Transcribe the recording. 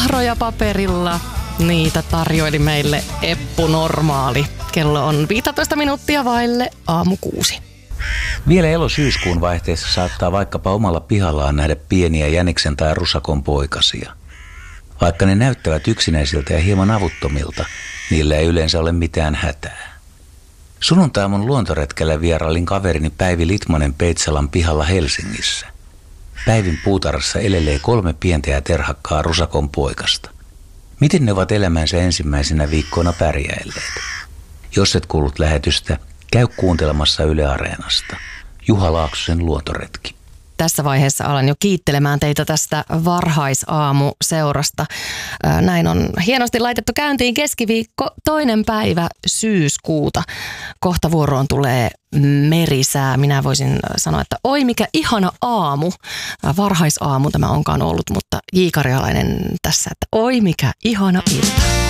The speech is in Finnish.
tahroja paperilla. Niitä tarjoili meille Eppu Normaali. Kello on 15 minuuttia vaille aamu 6. Vielä elo-syyskuun vaihteessa saattaa vaikkapa omalla pihallaan nähdä pieniä jäniksen tai rusakon poikasia. Vaikka ne näyttävät yksinäisiltä ja hieman avuttomilta, niillä ei yleensä ole mitään hätää. Sunnuntaiaamun luontoretkellä vierailin kaverini Päivi Litmanen Peitsalan pihalla Helsingissä. Päivin puutarhassa elelee 3 pientä ja terhakkaa rusakon poikasta. Miten ne ovat elämänsä ensimmäisenä viikkoina pärjäilleet? Jos et kuullut lähetystä, käy kuuntelemassa Yle Areenasta. Juha Laaksosen luontoretki. Tässä vaiheessa alan jo kiittelemään teitä tästä varhaisaamuseurasta. Näin on hienosti laitettu käyntiin keskiviikko 2. päivä syyskuuta. Kohta vuoroon tulee merisää. Minä voisin sanoa, että oi mikä ihana aamu. Varhaisaamu tämä onkaan ollut, mutta J. Karjalainen tässä, että oi mikä ihana ilta.